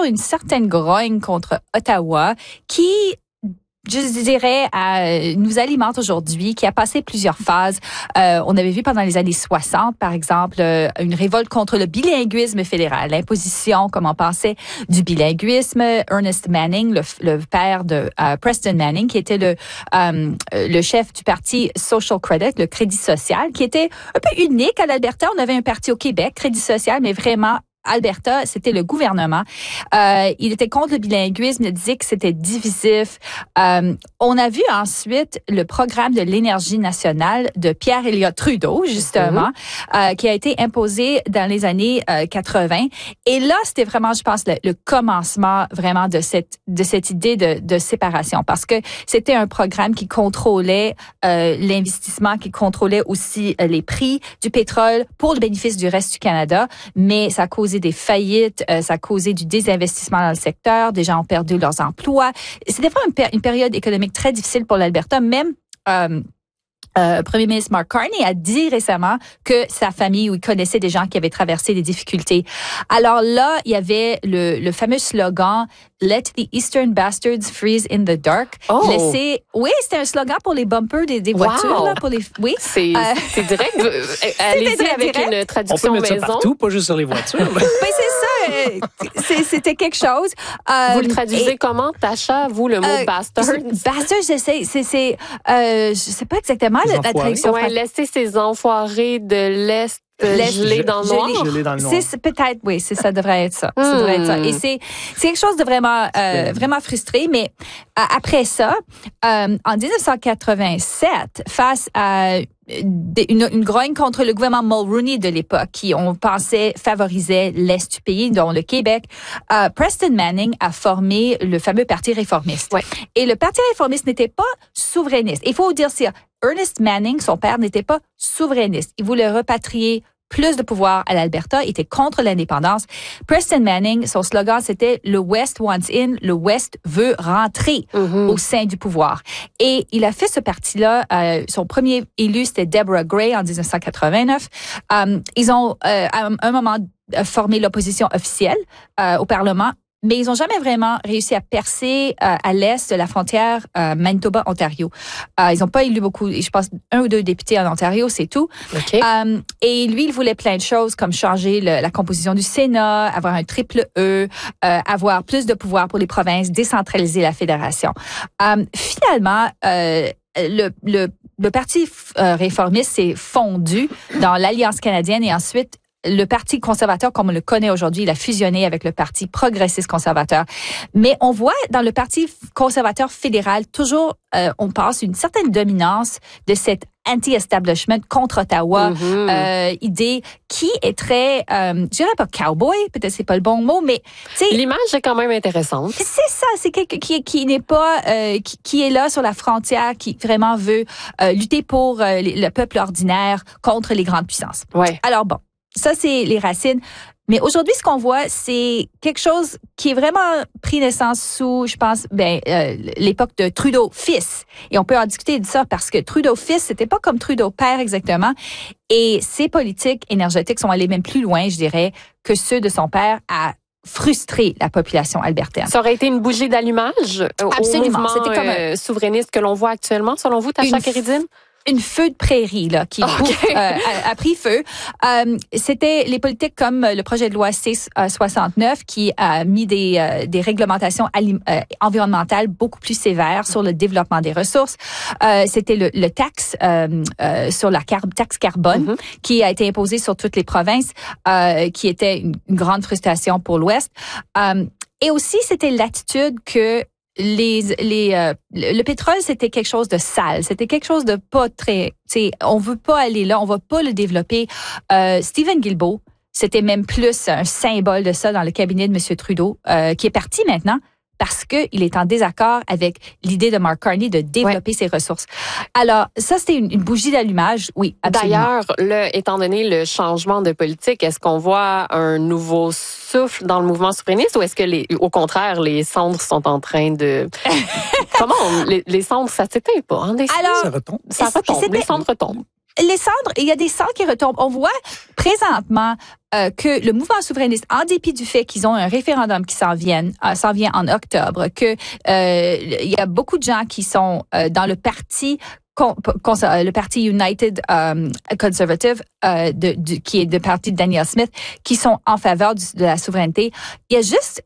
toujours une certaine grogne contre Ottawa qui, je dirais, nous alimente aujourd'hui, qui a passé plusieurs phases. On avait vu pendant les années 60, par exemple, une révolte contre le bilinguisme fédéral, l'imposition, comme on pensait, du bilinguisme. Ernest Manning, le père de Preston Manning, qui était le chef du parti Social Credit, le Crédit social, qui était un peu unique à l'Alberta. On avait un parti au Québec, Crédit social, mais vraiment Alberta, c'était le gouvernement. Il était contre le bilinguisme, il disait que c'était divisif. On a vu ensuite le programme de l'énergie nationale de Pierre Elliott Trudeau, justement, qui a été imposé dans les années 80. Et là, c'était vraiment, je pense, le commencement vraiment de cette idée de séparation, parce que c'était un programme qui contrôlait l'investissement, qui contrôlait aussi les prix du pétrole pour le bénéfice du reste du Canada, mais ça causait des faillites, ça a causé du désinvestissement dans le secteur, des gens ont perdu leurs emplois. C'était vraiment une période économique très difficile pour l'Alberta. Même Premier ministre Mark Carney a dit récemment que sa famille, où il connaissait des gens qui avaient traversé des difficultés. Alors là, il y avait le fameux slogan « Let the Eastern Bastards freeze in the dark ». Oui, c'était un slogan pour les bumpers des voitures. Là, pour les, oui. C'est direct. Allez-y avec une traduction on peut mettre maison. Ça partout, pas juste sur les voitures. Ben, c'est ça. C'était quelque chose. Vous le traduisez comment, Tasha, vous, le mot « bastard »? Bastard, je sais pas exactement la traduction. Ouais, laisser ces enfoirés de l'Est gelés dans le noir. Gelés dans le noir. Peut-être, oui, ça devrait être ça. Ça devrait être ça. Et c'est quelque chose de vraiment frustré. Mais après ça, en 1987, face à une grogne contre le gouvernement Mulroney de l'époque, qui, on pensait, favorisait l'Est du pays, dont le Québec, Preston Manning a formé le fameux Parti réformiste. Ouais. Et le Parti réformiste n'était pas souverainiste. Il faut dire ça. Ernest Manning, son père, n'était pas souverainiste. Il voulait repatrier plus de pouvoir à l'Alberta, il était contre l'indépendance. Preston Manning, son slogan, c'était « Le West wants in, le West veut rentrer au sein du pouvoir ». Et il a fait ce parti-là. Son premier élu, c'était Deborah Gray en 1989. Ils ont, à un moment, formé l'opposition officielle au Parlement. Mais ils n'ont jamais vraiment réussi à percer à l'est de la frontière Manitoba-Ontario. Ils n'ont pas élu beaucoup, je pense 1 ou 2 députés en Ontario, c'est tout. Okay. Et lui, il voulait plein de choses comme changer la composition du Sénat, avoir un triple E, avoir plus de pouvoir pour les provinces, décentraliser la fédération. Finalement, le Parti réformiste s'est fondu dans l'Alliance canadienne et ensuite le Parti conservateur, comme on le connaît aujourd'hui, il a fusionné avec le Parti progressiste conservateur. Mais on voit dans le Parti conservateur fédéral, toujours, on passe une certaine dominance de cette anti-establishment contre Ottawa, idée qui est très, je dirais pas cowboy, peut-être c'est pas le bon mot, mais l'image est quand même intéressante. C'est ça, c'est quelqu'un qui n'est pas, qui est là sur la frontière, qui vraiment veut lutter pour le peuple ordinaire contre les grandes puissances. Ouais. Alors bon. Ça, c'est les racines. Mais aujourd'hui, ce qu'on voit, c'est quelque chose qui est vraiment pris naissance sous, je pense, l'époque de Trudeau fils. Et on peut en discuter de ça parce que Trudeau fils, c'était pas comme Trudeau père exactement. Et ses politiques énergétiques sont allées même plus loin, je dirais, que ceux de son père à frustrer la population albertaine. Ça aurait été une bougie d'allumage au mouvement c'était comme souverainiste que l'on voit actuellement, selon vous, Tasha Keridine? Une feu de prairie là qui a pris feu. C'était les politiques comme le projet de loi C-69 qui a mis des réglementations environnementales beaucoup plus sévères sur le développement des ressources. C'était le taxe sur la taxe carbone qui a été imposée sur toutes les provinces, qui était une grande frustration pour l'Ouest. Et aussi, c'était l'attitude que le pétrole, c'était quelque chose de sale. C'était quelque chose de pas très, on veut pas aller là, on va pas le développer. Stephen Guilbeault, c'était même plus un symbole de ça dans le cabinet de M. Trudeau, qui est parti maintenant parce qu'il est en désaccord avec l'idée de Mark Carney de développer ses ressources. Alors, ça, c'était une bougie d'allumage, oui, absolument. D'ailleurs, étant donné le changement de politique, est-ce qu'on voit un nouveau souffle dans le mouvement souverainiste ou est-ce que, au contraire, les cendres sont en train de... Comment? Les cendres, ça s'éteint pas, hein? Ça retombe. Ça retombe, les cendres retombent. Les cendres, il y a des cendres qui retombent. On voit présentement que le mouvement souverainiste, en dépit du fait qu'ils ont un référendum qui s'en vient en octobre, que il y a beaucoup de gens qui sont dans le parti United Conservative, qui est le parti de Danielle Smith, qui sont en faveur de la souveraineté. Il y a juste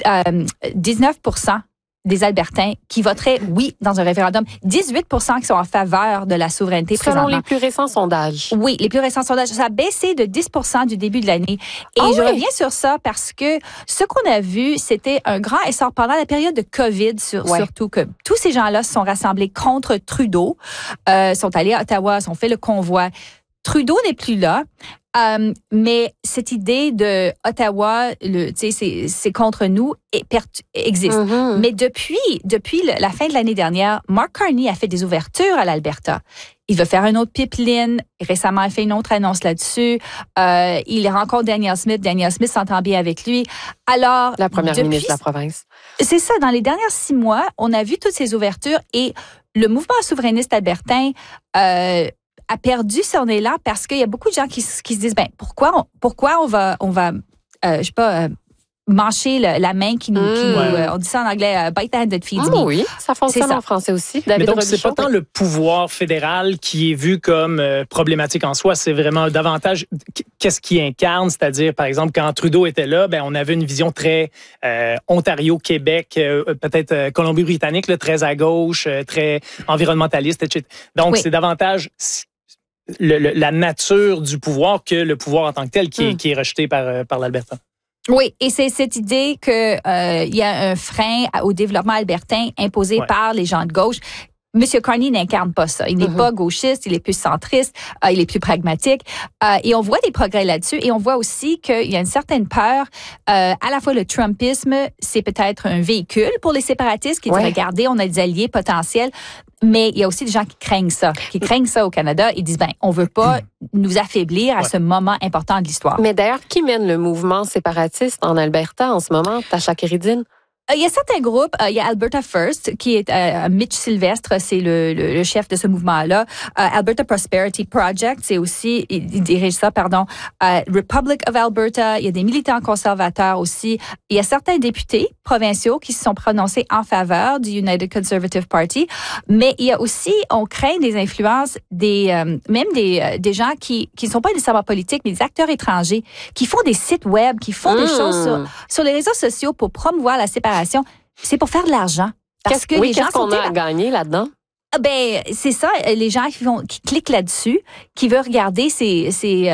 19% des Albertains qui voteraient oui dans un référendum, 18% qui sont en faveur de la souveraineté présentement. Selon les plus récents sondages. Oui, les plus récents sondages. Ça a baissé de 10% du début de l'année. Et je reviens sur ça parce que ce qu'on a vu, c'était un grand essor pendant la période de COVID, surtout que tous ces gens-là se sont rassemblés contre Trudeau, sont allés à Ottawa, ont fait le convoi. Trudeau n'est plus là. Mais cette idée de Ottawa, c'est contre nous, existe. Mm-hmm. Mais depuis la fin de l'année dernière, Mark Carney a fait des ouvertures à l'Alberta. Il veut faire un autre pipeline. Récemment, il a fait une autre annonce là-dessus. Il rencontre Danielle Smith. Danielle Smith s'entend bien avec lui. Alors, la première ministre de la province. C'est ça. Dans les dernières 6 mois, on a vu toutes ces ouvertures et le mouvement souverainiste albertain a perdu son élan parce qu'il y a beaucoup de gens qui se disent pourquoi on va je sais pas mancher la main qui nous on dit ça en anglais bite the hand that feeds me. Oui, ça fonctionne en français aussi. David Mais donc c'est pas tant le pouvoir fédéral qui est vu comme problématique en soi, c'est vraiment davantage qu'est-ce qu'il incarne, c'est-à-dire par exemple quand Trudeau était là, on avait une vision très Ontario, Québec, peut-être Colombie-Britannique, là, très à gauche, très environnementaliste, etc. Donc c'est davantage la nature du pouvoir que le pouvoir en tant que tel qui est rejeté par l'Alberta. Oui, et c'est cette idée que il y a un frein au développement albertain imposé par les gens de gauche. Monsieur Carney n'incarne pas ça. Il n'est pas gauchiste, il est plus centriste, il est plus pragmatique. Et on voit des progrès là-dessus. Et on voit aussi qu'il y a une certaine peur. À la fois, le Trumpisme, c'est peut-être un véhicule pour les séparatistes qui disent, regardez, on a des alliés potentiels. Mais il y a aussi des gens qui craignent ça au Canada. Ils disent, on veut pas nous affaiblir à ce moment important de l'histoire. Mais d'ailleurs, qui mène le mouvement séparatiste en Alberta en ce moment, Tasha Keridine? Il y a certains groupes. Il y a Alberta First, qui est Mitch Sylvestre, c'est le chef de ce mouvement-là. Alberta Prosperity Project, c'est aussi, il dirige ça, Republic of Alberta, il y a des militants conservateurs aussi. Il y a certains députés provinciaux qui se sont prononcés en faveur du United Conservative Party. Mais il y a aussi, on craint des influences même des gens qui ne sont pas nécessairement politiques, mais des acteurs étrangers, qui font des sites web, qui font des choses sur les réseaux sociaux pour promouvoir la séparation. C'est pour faire de l'argent. Parce que les gens qu'est-ce qu'on a à gagner là-dedans? C'est ça, les gens qui cliquent là-dessus, qui veulent regarder ces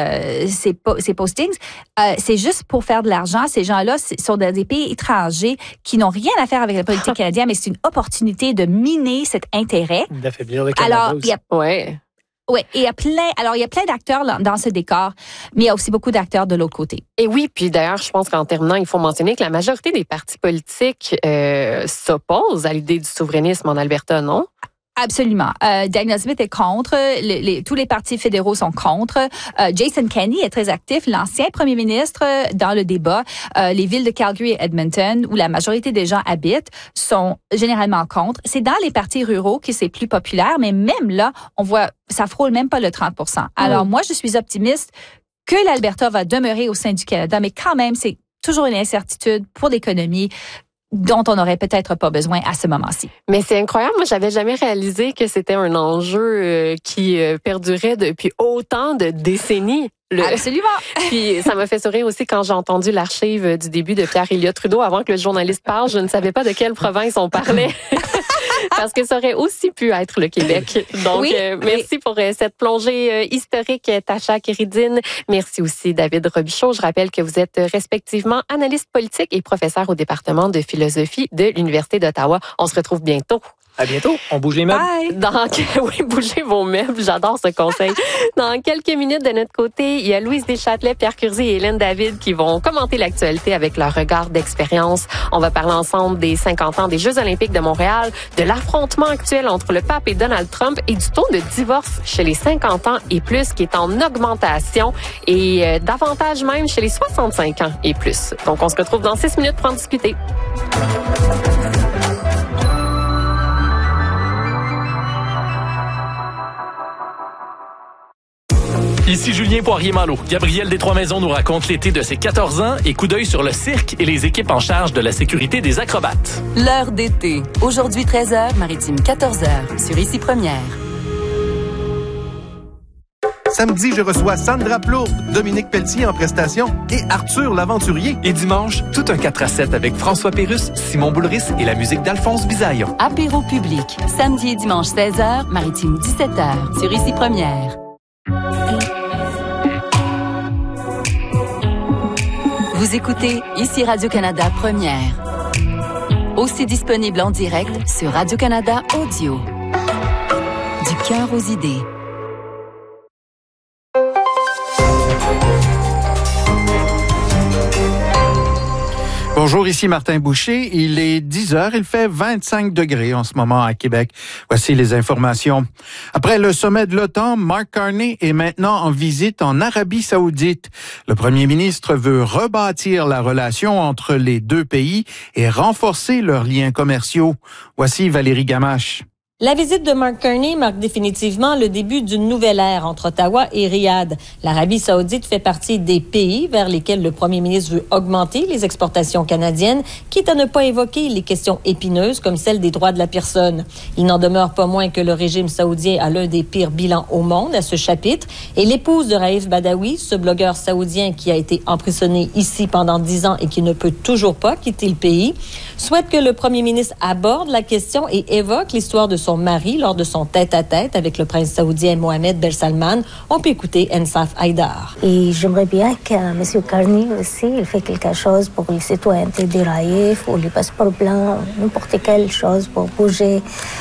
postings, c'est juste pour faire de l'argent. Ces gens-là sont dans des pays étrangers qui n'ont rien à faire avec la politique canadienne, mais c'est une opportunité de miner cet intérêt. D'affaiblir le Canada aussi. Oui, et il y a plein d'acteurs dans ce décor, mais il y a aussi beaucoup d'acteurs de l'autre côté. Et oui, puis d'ailleurs, je pense qu'en terminant, il faut mentionner que la majorité des partis politiques s'opposent à l'idée du souverainisme en Alberta, non? Absolument. Danielle Smith est contre. Tous les partis fédéraux sont contre. Jason Kenney est très actif, l'ancien premier ministre, dans le débat. Les villes de Calgary et Edmonton, où la majorité des gens habitent, sont généralement contre. C'est dans les partis ruraux que c'est plus populaire, mais même là, on voit, ça frôle même pas le 30%. Alors moi, je suis optimiste que l'Alberta va demeurer au sein du Canada, mais quand même, c'est toujours une incertitude pour l'économie dont on n'aurait peut-être pas besoin à ce moment-ci. Mais c'est incroyable. Moi, j'avais jamais réalisé que c'était un enjeu qui perdurait depuis autant de décennies. Absolument. Puis ça m'a fait sourire aussi quand j'ai entendu l'archive du début de Pierre Elliott Trudeau. Avant que le journaliste parle, je ne savais pas de quelle province on parlait. Parce que ça aurait aussi pu être le Québec. Donc, merci pour cette plongée historique, Tasha Keridine. Merci aussi, David Robichaud. Je rappelle que vous êtes respectivement analyste politique et professeur au département de philosophie de l'Université d'Ottawa. On se retrouve bientôt. À bientôt. On bouge les meubles. Bye. Oui, bougez vos meubles. J'adore ce conseil. Dans quelques minutes, de notre côté, il y a Louise Deschâtelet, Pierre Curzi et Hélène David qui vont commenter l'actualité avec leur regard d'expérience. On va parler ensemble des 50 ans des Jeux olympiques de Montréal, de l'affrontement actuel entre le pape et Donald Trump et du taux de divorce chez les 50 ans et plus qui est en augmentation et davantage même chez les 65 ans et plus. Donc, on se retrouve dans 6 minutes pour en discuter. Ici Julien Poirier-Malo. Gabriel des Trois-Maisons nous raconte l'été de ses 14 ans et coup d'œil sur le cirque et les équipes en charge de la sécurité des acrobates. L'heure d'été. Aujourd'hui 13h, Maritime 14h, sur Ici Première. Samedi, je reçois Sandra Plourde, Dominique Pelletier en prestation et Arthur l'Aventurier. Et dimanche, tout un 4-7 avec François Pérusse, Simon Boulris et la musique d'Alphonse Bisaillon. Apéro public. Samedi et dimanche 16h, Maritime 17h, sur Ici Première. Vous écoutez Ici Radio-Canada Première. Aussi disponible en direct sur Radio-Canada Audio. Du cœur aux idées. Bonjour, ici Martin Boucher. Il est 10h, il fait 25 degrés en ce moment à Québec. Voici les informations. Après le sommet de l'OTAN, Mark Carney est maintenant en visite en Arabie Saoudite. Le premier ministre veut rebâtir la relation entre les deux pays et renforcer leurs liens commerciaux. Voici Valérie Gamache. La visite de Mark Carney marque définitivement le début d'une nouvelle ère entre Ottawa et Riyad. L'Arabie saoudite fait partie des pays vers lesquels le premier ministre veut augmenter les exportations canadiennes, quitte à ne pas évoquer les questions épineuses comme celle des droits de la personne. Il n'en demeure pas moins que le régime saoudien a l'un des pires bilans au monde à ce chapitre et l'épouse de Raif Badawi, ce blogueur saoudien qui a été emprisonné ici pendant 10 ans et qui ne peut toujours pas quitter le pays, souhaite que le premier ministre aborde la question et évoque l'histoire de son mari lors de son tête-à-tête avec le prince saoudien Mohamed Ben Salman. On peut écouter Ensaf Haïdar. Et j'aimerais bien que M. Carney aussi, il fait quelque chose pour les citoyenneté des Raif ou les passeports blancs, n'importe quelle chose pour bouger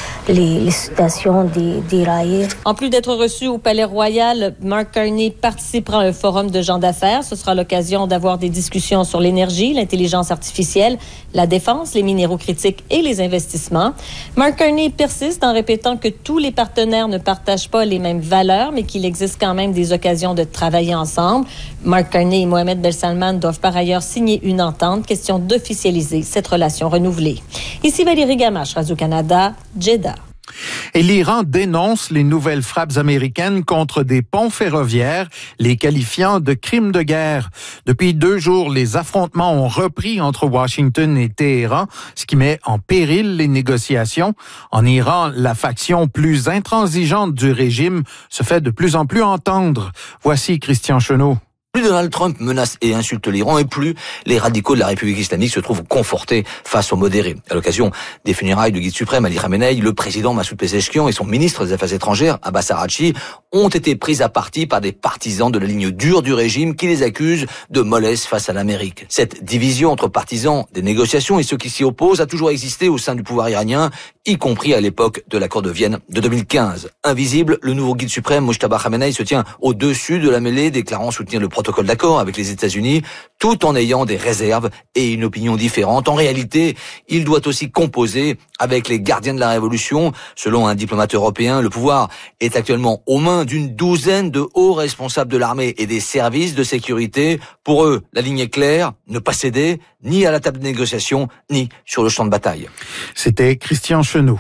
les situations des Raif. En plus d'être reçu au Palais Royal, Mark Carney participera à un forum de gens d'affaires. Ce sera l'occasion d'avoir des discussions sur l'énergie, l'intelligence artificielle, la défense, les minéraux critiques et les investissements. Mark Carney persiste en répétant que tous les partenaires ne partagent pas les mêmes valeurs, mais qu'il existe quand même des occasions de travailler ensemble. Mark Carney et Mohamed Ben Salman doivent par ailleurs signer une entente, question d'officialiser cette relation renouvelée. Ici Valérie Gamache, Radio-Canada, Jeddah. Et l'Iran dénonce les nouvelles frappes américaines contre des ponts ferroviaires, les qualifiant de crimes de guerre. Depuis 2 jours, les affrontements ont repris entre Washington et Téhéran, ce qui met en péril les négociations. En Iran, la faction plus intransigeante du régime se fait de plus en plus entendre. Voici Christian Chenot. Plus Donald Trump menace et insulte l'Iran et plus les radicaux de la République islamique se trouvent confortés face aux modérés. À l'occasion des funérailles du guide suprême Ali Khamenei, le président Massoud Pezeshkian et son ministre des Affaires étrangères Abbas Araghchi ont été pris à partie par des partisans de la ligne dure du régime qui les accusent de mollesse face à l'Amérique. Cette division entre partisans des négociations et ceux qui s'y opposent a toujours existé au sein du pouvoir iranien, y compris à l'époque de l'accord de Vienne de 2015. Invisible, le nouveau guide suprême Mojtaba Khamenei se tient au-dessus de la mêlée, déclarant soutenir le protocole d'accord avec les États-Unis, tout en ayant des réserves et une opinion différente. En réalité, il doit aussi composer avec les gardiens de la révolution. Selon un diplomate européen, le pouvoir est actuellement aux mains d'une douzaine de hauts responsables de l'armée et des services de sécurité. Pour eux, la ligne est claire, ne pas céder, ni à la table de négociation, ni sur le champ de bataille. C'était Christian Chenot.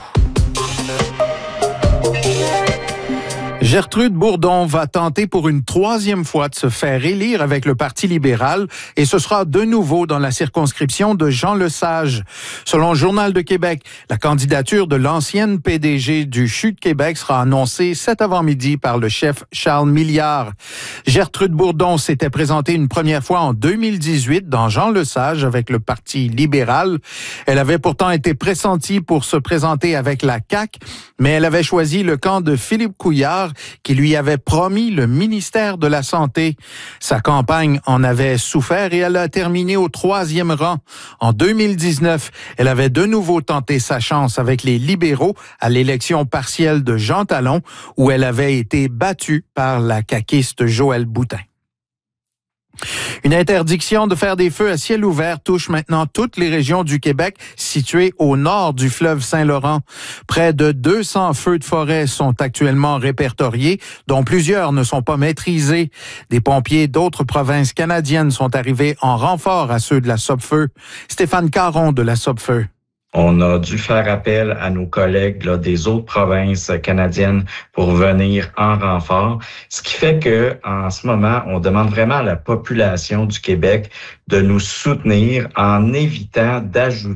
Gertrude Bourdon va tenter pour une 3e fois de se faire élire avec le Parti libéral et ce sera de nouveau dans la circonscription de Jean Lesage. Selon le Journal de Québec, la candidature de l'ancienne PDG du CHU de Québec sera annoncée cet avant-midi par le chef Charles Milliard. Gertrude Bourdon s'était présentée une première fois en 2018 dans Jean Lesage avec le Parti libéral. Elle avait pourtant été pressentie pour se présenter avec la CAQ, mais elle avait choisi le camp de Philippe Couillard qui lui avait promis le ministère de la Santé. Sa campagne en avait souffert et elle a terminé au 3e rang. En 2019, elle avait de nouveau tenté sa chance avec les libéraux à l'élection partielle de Jean Talon, où elle avait été battue par la caquiste Joëlle Boutin. Une interdiction de faire des feux à ciel ouvert touche maintenant toutes les régions du Québec situées au nord du fleuve Saint-Laurent. Près de 200 feux de forêt sont actuellement répertoriés, dont plusieurs ne sont pas maîtrisés. Des pompiers d'autres provinces canadiennes sont arrivés en renfort à ceux de la Sopfeu. Stéphane Caron de la Sopfeu. On a dû faire appel à nos collègues là, des autres provinces canadiennes pour venir en renfort, ce qui fait que en ce moment, on demande vraiment à la population du Québec de nous soutenir en évitant d'ajouter